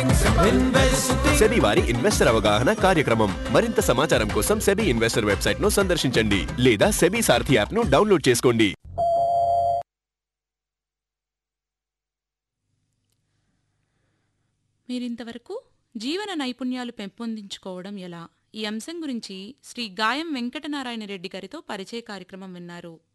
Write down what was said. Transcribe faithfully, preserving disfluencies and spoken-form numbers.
SEBI వారి investor అవగాహన కార్యక్రమం. మరింత సమాచారం కోసం సెబీ ఇన్వెస్టర్ వెబ్సైట్ ను సందర్శించండి లేదా సెబీ సారథి యాప్ ను డౌన్లోడ్ చేసుకోండి. మీరింతవరకు జీవన నైపుణ్యాలు పెంపొందించుకోవడం ఎలా, ఈ అంశం గురించి శ్రీ గాయం వెంకటనారాయణ రెడ్డి గారితో పరిచయ కార్యక్రమం విన్నారు.